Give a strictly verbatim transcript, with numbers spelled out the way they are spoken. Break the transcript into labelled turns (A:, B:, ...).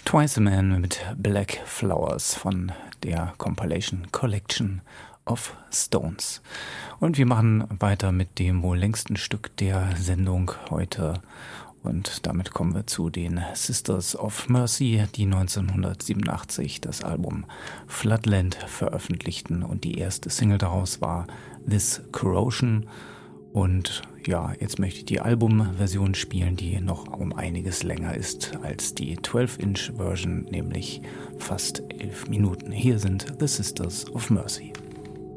A: Twice a Man mit Black Flowers von der Compilation Collection of Stones. Und wir machen weiter mit dem wohl längsten Stück der Sendung heute. Und damit kommen wir zu den Sisters of Mercy, die neunzehnhundertsiebenundachtzig das Album Floodland veröffentlichten. Und die erste Single daraus war This Corrosion. Und ja, jetzt möchte ich die Albumversion spielen, die noch um einiges länger ist als die zwölf Inch Version, nämlich fast elf Minuten. Hier sind The Sisters of Mercy.